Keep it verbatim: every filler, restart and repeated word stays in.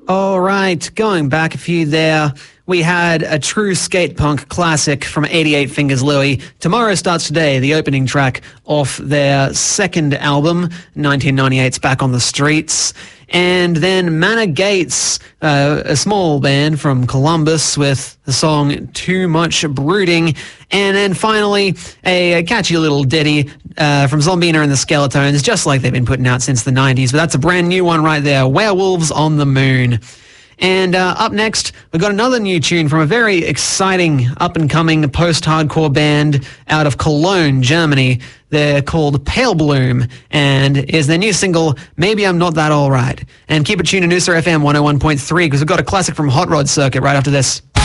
All right, going back a few there, we had a true skate punk classic from eighty-eight Fingers Louie. Tomorrow Starts Today, the opening track off their second album, nineteen ninety-eight's Back on the Streets. And then Manor Gates, uh, a small band from Columbus with the song Too Much Brooding. And then finally, a, a catchy little ditty uh, from Zombina and the Skeletons, just like they've been putting out since the nineties. But that's a brand new one right there, Werewolves on the Moon. And uh, up next, we've got another new tune from a very exciting up-and-coming post-hardcore band out of Cologne, Germany. They're called Pale Bloom, and is their new single, Maybe I'm Not That All Right. And keep it tuned to Noosa F M one oh one point three, because we've got a classic from Hot Rod Circuit right after this.